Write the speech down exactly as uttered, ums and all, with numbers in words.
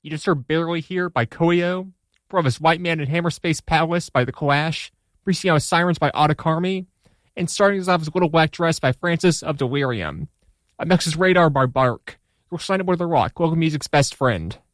You just heard Barely Here by Koyo, Brothers White Man and Hammerspace Palace by The Clash, Breaching Out Sirens by Autocarmi, and starting us off as Little Black Dress by Francis of Delirium. Up next is Radar by Bark. You're signed up with The Rock, local music's best friend.